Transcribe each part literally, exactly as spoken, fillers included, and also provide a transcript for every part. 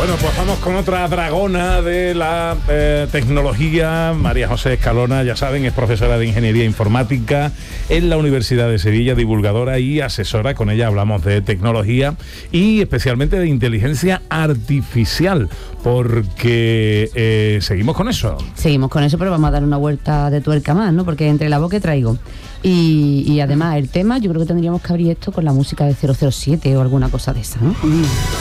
Bueno, pues vamos con otra dragona de la eh, tecnología. María José Escalona, ya saben, es profesora de Ingeniería Informática en la Universidad de Sevilla, divulgadora y asesora. Con ella hablamos de tecnología y especialmente de inteligencia artificial, porque eh, seguimos con eso. Seguimos con eso, pero vamos a dar una vuelta de tuerca más, ¿no? Porque entre la voz que traigo y, y además el tema, yo creo que tendríamos que abrir esto con la música de cero cero siete o alguna cosa de esa, ¿no? Mm.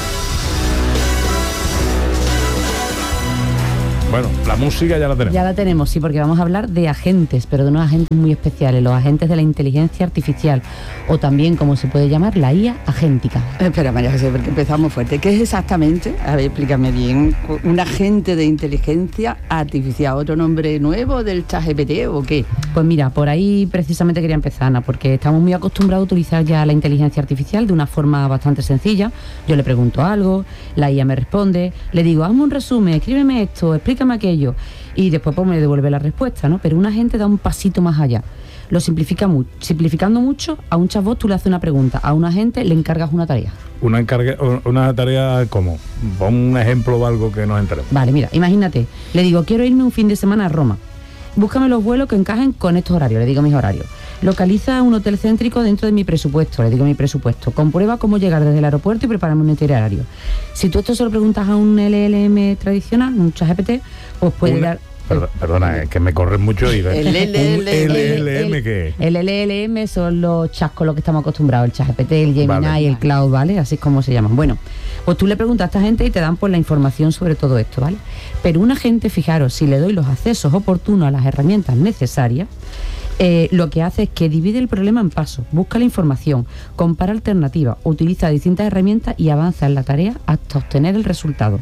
Bueno, la música ya la tenemos. Ya la tenemos, sí, porque vamos a hablar de agentes, pero de unos agentes muy especiales, los agentes de la inteligencia artificial, o también, como se puede llamar, la I A agéntica. Espera, María José, porque empezamos fuerte. ¿Qué es exactamente? A ver, explícame bien. ¿Un agente de inteligencia artificial? ¿Otro nombre nuevo del ChatGPT o qué? Pues mira, por ahí precisamente quería empezar, Ana, porque estamos muy acostumbrados a utilizar ya la inteligencia artificial de una forma bastante sencilla. Yo le pregunto algo, la I A me responde, le digo, hazme un resumen, escríbeme esto, explícame aquello, y después pues me devuelve la respuesta, ¿no? Pero un agente da un pasito más allá, lo simplifica mucho, simplificando mucho. A un chatbot tú le haces una pregunta, a un agente le encargas una tarea. Una encarga, una tarea ¿cómo? Pon un ejemplo o algo que nos enteremos. Vale, mira, imagínate, le digo, quiero irme un fin de semana a Roma, búscame los vuelos que encajen con estos horarios, le digo mis horarios. Localiza un hotel céntrico dentro de mi presupuesto, le digo mi presupuesto. Comprueba cómo llegar desde el aeropuerto y prepárame un itinerario. Si tú esto se lo preguntas a un L L M tradicional, un ChatGPT, pues puede Una, dar... Perdona, perdona, es que me corren mucho y... El L L M, ¿qué? El L L M son los chats con los que estamos acostumbrados, el ChatGPT, el Gemini Vale. y el Cloud, ¿vale? Así es como se llaman. Bueno, pues tú le preguntas a esta gente y te dan pues la información sobre todo esto, ¿vale? Pero una gente, fijaros, si le doy los accesos oportunos a las herramientas necesarias, Eh, lo que hace es que divide el problema en pasos, busca la información, compara alternativas, utiliza distintas herramientas y avanza en la tarea hasta obtener el resultado.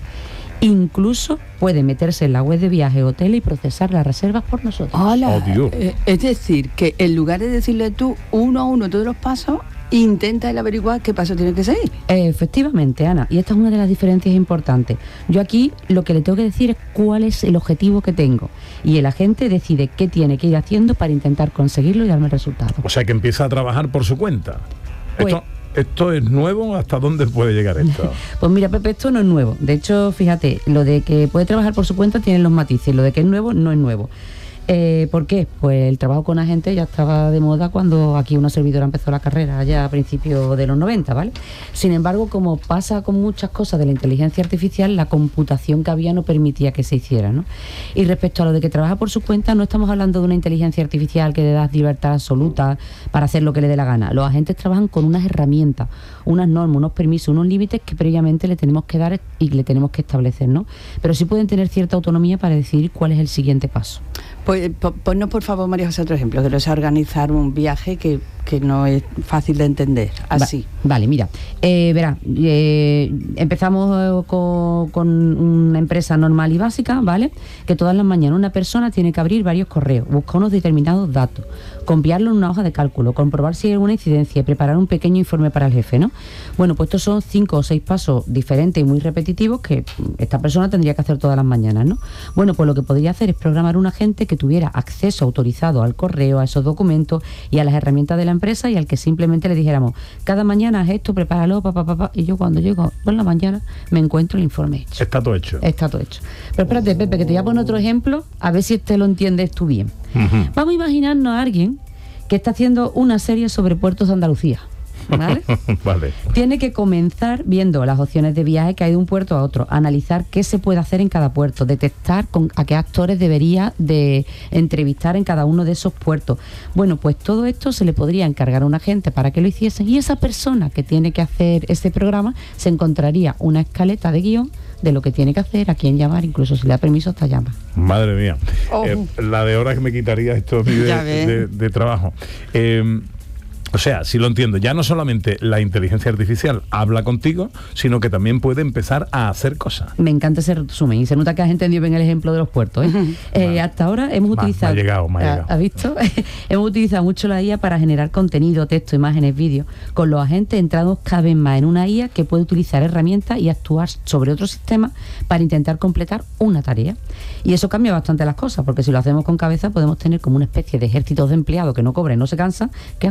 Incluso puede meterse en la web de viajes, hoteles y procesar las reservas por nosotros. Hola. Oh, Dios. Eh, es decir, que en lugar de decirle tú uno a uno todos los pasos, intenta el averiguar qué paso tiene que seguir. Eh, efectivamente, Ana, y esta es una de las diferencias importantes. Yo aquí lo que le tengo que decir es cuál es el objetivo que tengo, y el agente decide qué tiene que ir haciendo para intentar conseguirlo y darme el resultado. O sea, que empieza a trabajar por su cuenta. Pues, Esto, ¿Esto es nuevo? ¿Hasta dónde puede llegar esto? Pues mira, Pepe, esto no es nuevo. De hecho, fíjate, lo de que puede trabajar por su cuenta tiene los matices. Lo de que es nuevo, no es nuevo. Eh, ¿Por qué? Pues el trabajo con agentes ya estaba de moda cuando aquí una servidora empezó la carrera, allá a principios de los noventa, ¿vale? Sin embargo, como pasa con muchas cosas de la inteligencia artificial, la computación que había no permitía que se hiciera, ¿no? Y respecto a lo de que trabaja por su cuenta, no estamos hablando de una inteligencia artificial que le da libertad absoluta para hacer lo que le dé la gana. Los agentes trabajan con unas herramientas, unas normas, unos permisos, unos límites que previamente le tenemos que dar y le tenemos que establecer, ¿no? Pero sí pueden tener cierta autonomía para decidir cuál es el siguiente paso. Pues ponnos por favor, María José, otro ejemplo, que no es organizar un viaje que, que no es fácil de entender, así. Va, vale, mira, eh, verá, eh, empezamos con, con una empresa normal y básica, ¿vale? Que todas las mañanas una persona tiene que abrir varios correos, buscar unos determinados datos, copiarlo en una hoja de cálculo, comprobar si hay alguna incidencia y preparar un pequeño informe para el jefe, ¿no? Bueno, pues estos son cinco o seis pasos diferentes y muy repetitivos que esta persona tendría que hacer todas las mañanas, ¿no? Bueno, pues lo que podría hacer es programar un agente que tuviera acceso autorizado al correo, a esos documentos y a las herramientas de la empresa, y al que simplemente le dijéramos, cada mañana haz esto, prepáralo, papá, papá, y yo cuando llego por la mañana me encuentro el informe hecho. Está todo hecho. Está todo hecho. Pero espérate, Pepe, que te voy a poner otro ejemplo, a ver si este lo entiendes tú bien. Uh-huh. Vamos a imaginarnos a alguien que está haciendo una serie sobre puertos de Andalucía, ¿vale? Vale. Tiene que comenzar viendo las opciones de viaje que hay de un puerto a otro, analizar qué se puede hacer en cada puerto, detectar con, a qué actores debería de entrevistar en cada uno de esos puertos. Bueno, pues todo esto se le podría encargar a un agente para que lo hiciesen, y esa persona que tiene que hacer ese programa se encontraría una escaleta de guión de lo que tiene que hacer, a quién llamar, incluso si le da permiso hasta llama. Madre mía. Oh. Eh, la de horas que me quitaría esto de, de, de, de trabajo. Eh, O sea, si lo entiendo, ya no solamente la inteligencia artificial habla contigo, sino que también puede empezar a hacer cosas. Me encanta ese resumen y se nota que has entendido bien el ejemplo de los puertos, ¿eh? Uh-huh. eh, Vale. hasta ahora hemos Ma, utilizado... me ha llegado, me ha llegado. ¿Has visto? Hemos utilizado mucho la I A para generar contenido, texto, imágenes, vídeos. Con los agentes entramos cada vez más en una I A que puede utilizar herramientas y actuar sobre otros sistemas para intentar completar una tarea. Y eso cambia bastante las cosas, porque si lo hacemos con cabeza podemos tener como una especie de ejército de empleados que no cobran, no se cansan, que hagan el trabajo por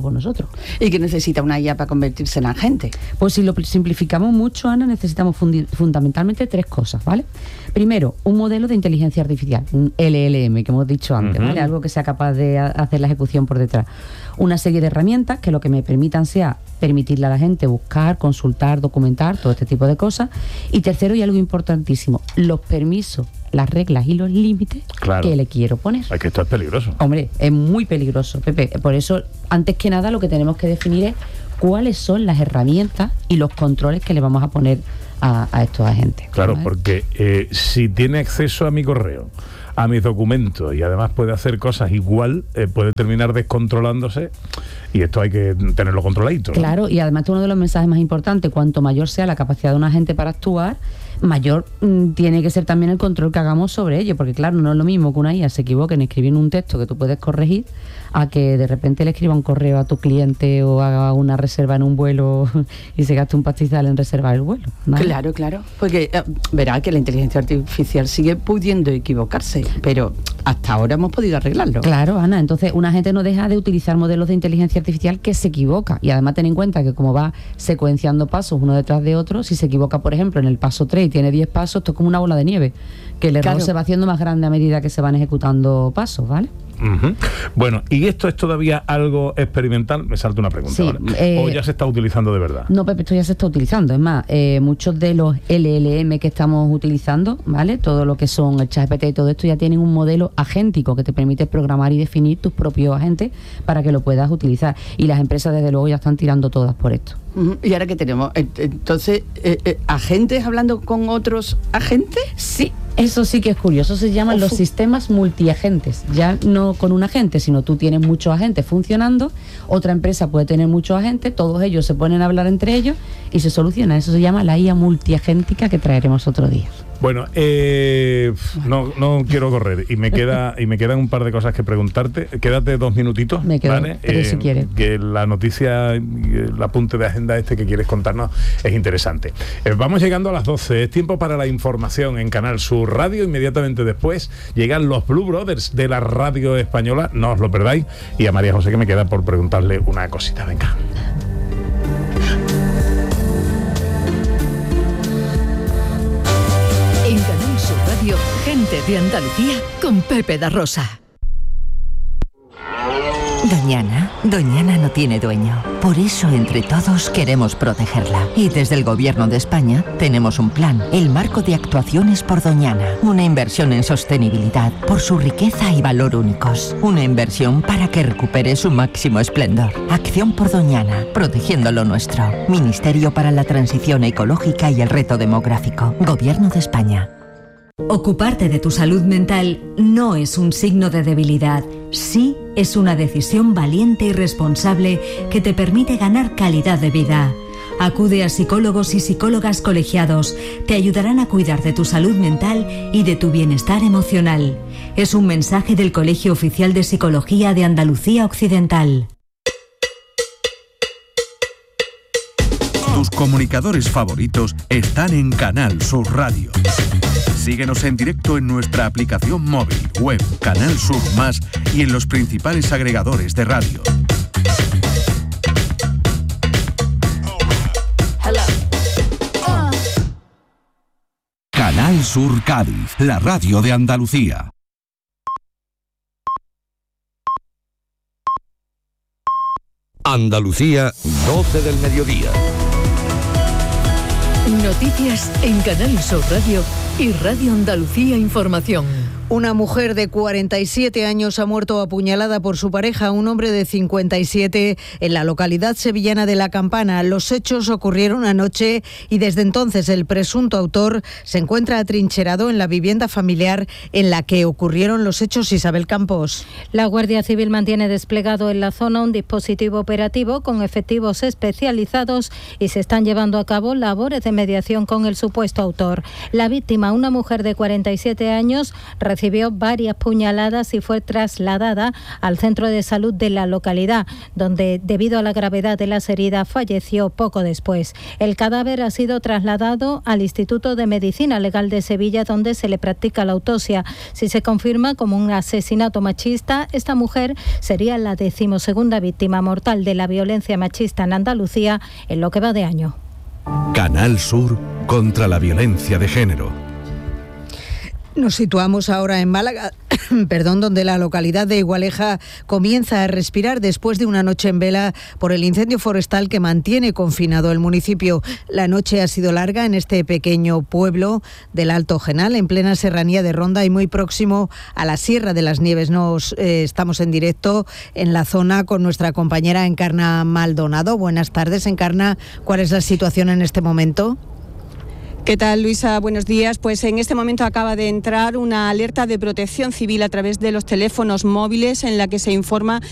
por nosotros. ¿Y qué necesita una I A para convertirse en agente? Pues si lo simplificamos mucho, Ana, necesitamos fundi- fundamentalmente tres cosas, ¿vale? Primero, un modelo de inteligencia artificial, un L L M, que hemos dicho antes, uh-huh. ¿vale? Algo que sea capaz de a- hacer la ejecución por detrás. Una serie de herramientas que lo que me permitan sea permitirle a la gente buscar, consultar, documentar, todo este tipo de cosas. Y tercero, y algo importantísimo, los permisos, las reglas y los límites claro. que le quiero poner. Es que esto es peligroso. Hombre, es muy peligroso, Pepe. Por eso, antes que nada, lo que tenemos que definir es cuáles son las herramientas y los controles que le vamos a poner a, a estos agentes. Claro, ¿vale? porque eh, si tiene acceso a mi correo, a mis documentos y además puede hacer cosas igual, eh, puede terminar descontrolándose y esto hay que tenerlo controladito, ¿no? Claro, y además uno de los mensajes más importantes, cuanto mayor sea la capacidad de un agente para actuar, mayor mmm, tiene que ser también el control que hagamos sobre ello, porque claro, no es lo mismo que una I A se equivoque en escribir un texto que tú puedes corregir, a que de repente le escriba un correo a tu cliente o haga una reserva en un vuelo y se gaste un pastizal en reservar el vuelo, ¿vale? Claro, claro, porque eh, verá que la inteligencia artificial sigue pudiendo equivocarse, pero hasta ahora hemos podido arreglarlo. Claro, Ana, entonces una gente no deja de utilizar modelos de inteligencia artificial que se equivoca, y además ten en cuenta que como va secuenciando pasos uno detrás de otro, si se equivoca por ejemplo en el paso tres y tiene diez pasos, esto es como una bola de nieve, que el error claro. se va haciendo más grande a medida que se van ejecutando pasos, ¿vale? Uh-huh. Bueno, ¿y esto es todavía algo experimental? Me salta una pregunta sí, ahora. Eh, ¿O ya se está utilizando de verdad? No, Pepe, esto ya se está utilizando. Es más, eh, muchos de los L L M que estamos utilizando, ¿vale? Todo lo que son el ChatGPT y todo esto ya tienen un modelo agéntico que te permite programar y definir tus propios agentes para que lo puedas utilizar. Y las empresas, desde luego, ya están tirando todas por esto. Uh-huh. ¿Y ahora qué tenemos? Entonces, eh, eh, ¿agentes hablando con otros agentes? Sí. Eso sí que es curioso, se llaman Uf. los sistemas multiagentes, ya no con un agente, sino tú tienes muchos agentes funcionando, otra empresa puede tener muchos agentes, todos ellos se ponen a hablar entre ellos y se soluciona. Eso se llama la I A multiagéntica, que traeremos otro día. Bueno, eh, no, no quiero correr y me queda y me quedan un par de cosas que preguntarte. Quédate dos minutitos, me quedo, ¿vale? Pero eh, si quieres. Que la noticia, el apunte de agenda este que quieres contarnos es interesante. Eh, vamos llegando a las doce, es tiempo para la información en Canal Sur Radio. Inmediatamente después llegan los Blue Brothers de la radio española, no os lo perdáis. Y a María José, que me queda por preguntarle una cosita, venga. En Canal Sur Radio, Gente de Andalucía con Pepe da Rosa. Doñana, Doñana no tiene dueño. Por eso, entre todos, queremos protegerla. Y desde el Gobierno de España tenemos un plan, el Marco de Actuaciones por Doñana. Una inversión en sostenibilidad por su riqueza y valor únicos. Una inversión para que recupere su máximo esplendor. Acción por Doñana, protegiendo lo nuestro. Ministerio para la Transición Ecológica y el Reto Demográfico. Gobierno de España. Ocuparte de tu salud mental no es un signo de debilidad, sí es una decisión valiente y responsable que te permite ganar calidad de vida. Acude a psicólogos y psicólogas colegiados, te ayudarán a cuidar de tu salud mental y de tu bienestar emocional. Es un mensaje del Colegio Oficial de Psicología de Andalucía Occidental. Tus comunicadores favoritos están en Canal Sur Radio. Síguenos en directo en nuestra aplicación móvil, web, Canal Sur Más y en los principales agregadores de radio. Canal Sur Cádiz, la radio de Andalucía. Andalucía, doce del mediodía. Noticias en Canal Sur Radio y Radio Andalucía Información. Una mujer de cuarenta y siete años ha muerto apuñalada por su pareja, un hombre de cincuenta y siete, en la localidad sevillana de La Campana. Los hechos ocurrieron anoche y desde entonces el presunto autor se encuentra atrincherado en la vivienda familiar en la que ocurrieron los hechos. Isabel Campos. La Guardia Civil mantiene desplegado en la zona un dispositivo operativo con efectivos especializados y se están llevando a cabo labores de mediación con el supuesto autor. La víctima, una mujer de cuarenta y siete años, recibe Recibió varias puñaladas y fue trasladada al centro de salud de la localidad, donde debido a la gravedad de las heridas falleció poco después. El cadáver ha sido trasladado al Instituto de Medicina Legal de Sevilla, donde se le practica la autopsia. Si se confirma como un asesinato machista, esta mujer sería la decimosegunda víctima mortal de la violencia machista en Andalucía en lo que va de año. Canal Sur contra la violencia de género. Nos situamos ahora en Málaga, perdón, donde la localidad de Igualeja comienza a respirar después de una noche en vela por el incendio forestal que mantiene confinado el municipio. La noche ha sido larga en este pequeño pueblo del Alto Genal, en plena serranía de Ronda y muy próximo a la Sierra de las Nieves. Nos eh, estamos en directo en la zona con nuestra compañera Encarna Maldonado. Buenas tardes, Encarna. ¿Cuál es la situación en este momento? ¿Qué tal, Luisa? Buenos días. Pues en este momento acaba de entrar una alerta de protección civil a través de los teléfonos móviles en la que se informa